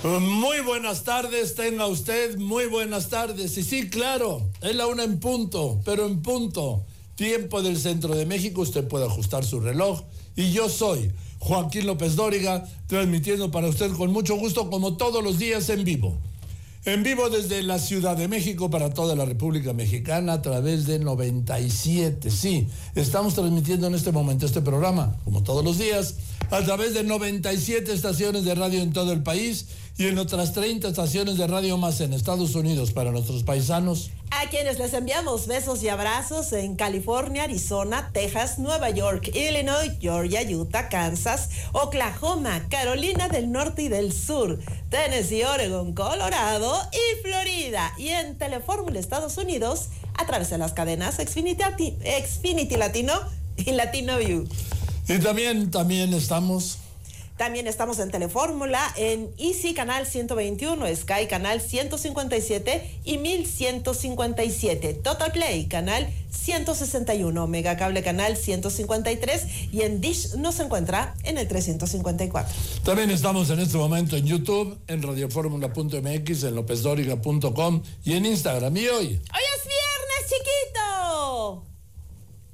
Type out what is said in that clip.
Muy buenas tardes, tenga usted muy buenas tardes. Y sí, claro, es la 1 en punto, pero en punto, tiempo del centro de México, usted puede ajustar su reloj. Y yo soy Joaquín López Dóriga, transmitiendo para usted con mucho gusto, como todos los días, en vivo. En vivo desde la Ciudad de México para toda la República Mexicana a través de 97. Sí, estamos transmitiendo en este momento este programa, como todos los días, a través de 97 estaciones de radio en todo el país y en otras 30 estaciones de radio más en Estados Unidos para nuestros paisanos. A quienes les enviamos besos y abrazos en California, Arizona, Texas, Nueva York, Illinois, Georgia, Utah, Kansas, Oklahoma, Carolina del Norte y del Sur, Tennessee, Oregon, Colorado y Florida. Y en Telefórmula Estados Unidos, a través de las cadenas Xfinity Latino y Latino View. Y también estamos... También estamos en Telefórmula, en Easy Canal 121, Sky Canal 157 y 1157, Total Play Canal 161, Megacable Canal 153 y en Dish nos encuentra en el 354. También estamos en este momento en YouTube, en radioformula.mx, en lopezdoriga.com y en Instagram. Y hoy